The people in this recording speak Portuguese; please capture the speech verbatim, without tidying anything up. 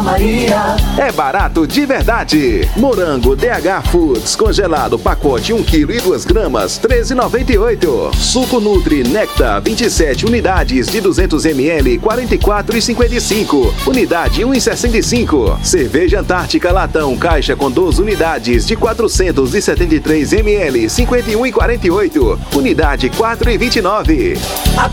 Maria. É barato de verdade. Morango D H Foods congelado, pacote um quilo e duas gramas, treze e noventa e oito. Suco Nutri Nectar, vinte e sete unidades de duzentos mililitros, quarenta e quatro e cinquenta e cinco. Unidade um e sessenta e cinco. Cerveja Antártica Latão, caixa com doze unidades de quatrocentos e setenta e três mililitros, cinquenta e um e quarenta e oito. Unidade quatro e vinte e nove. A